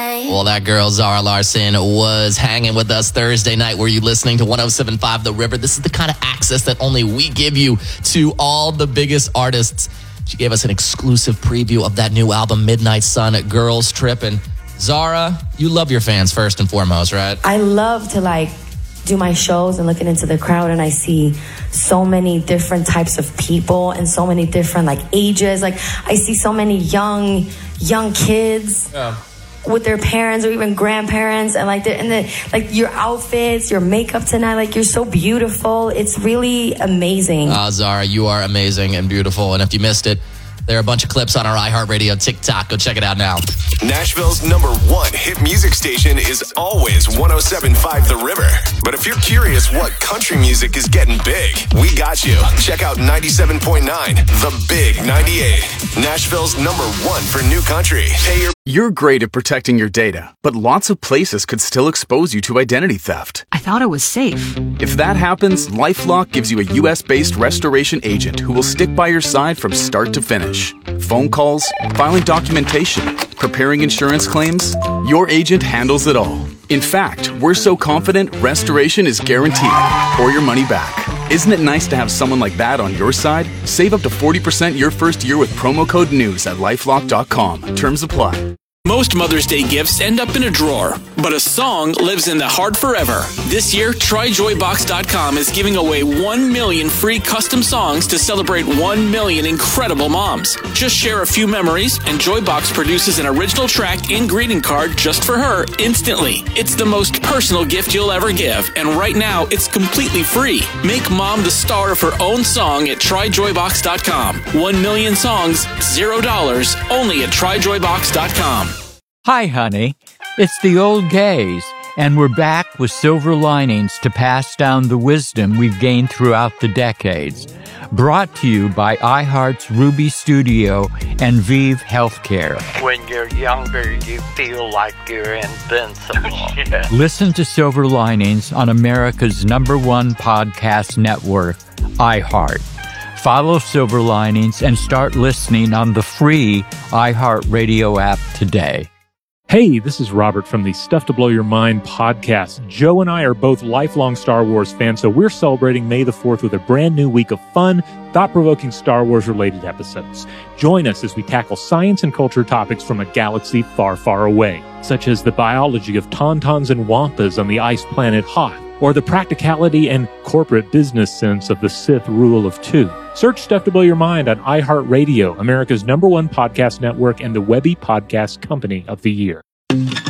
same. Well, that girl, Zara Larsson, was hanging with us Thursday night. Were you listening to 107.5 The River? This is the kind of access that only we give you to all the biggest artists. She gave us an exclusive preview of that new album, Midnight Sun, Girls Trip. And Zara, you love your fans first and foremost, right? I love to do my shows and looking into the crowd, and I see so many different types of people and so many different ages. I see so many young kids with their parents or even grandparents, and your outfits, your makeup tonight, you're so beautiful. It's really amazing. Zara, you are amazing and beautiful. And if you missed it, there are a bunch of clips on our iHeartRadio TikTok. Go check it out now. Nashville's #1 hit music station is always 107.5 The River. But if you're curious what country music is getting big, we got you. Check out 97.9, The Big 98. Nashville's #1 for new country. Hey, You're great at protecting your data, but lots of places could still expose you to identity theft. I thought it was safe. If that happens, LifeLock gives you a U.S.-based restoration agent who will stick by your side from start to finish. Phone calls, filing documentation, preparing insurance claims, your agent handles it all. In fact, we're so confident restoration is guaranteed or your money back. Isn't it nice to have someone like that on your side? Save up to 40% your first year with promo code NEWS at LifeLock.com. Terms apply. Most Mother's Day gifts end up in a drawer, but a song lives in the heart forever. This year, TryJoyBox.com is giving away 1 million free custom songs to celebrate 1 million incredible moms. Just share a few memories, and Joybox produces an original track and greeting card just for her instantly. It's the most personal gift you'll ever give, and right now, it's completely free. Make mom the star of her own song at TryJoyBox.com. 1 million songs, $0, only at TryJoyBox.com. Hi, honey. It's the old gays, and we're back with silver linings to pass down the wisdom we've gained throughout the decades. Brought to you by iHeart's Ruby Studio and Vive Healthcare. When you're younger, you feel like you're invincible. Listen to Silver Linings on America's #1 podcast network, iHeart. Follow Silver Linings and start listening on the free iHeartRadio app today. Hey, this is Robert from the Stuff to Blow Your Mind podcast. Joe and I are both lifelong Star Wars fans, so we're celebrating May the 4th with a brand new week of fun, thought-provoking Star Wars-related episodes. Join us as we tackle science and culture topics from a galaxy far, far away, such as the biology of tauntauns and wampas on the ice planet Hoth, or the practicality and corporate business sense of the Sith Rule of Two. Search Stuff to Blow Your Mind on iHeartRadio, America's #1 podcast network and the Webby Podcast Company of the Year.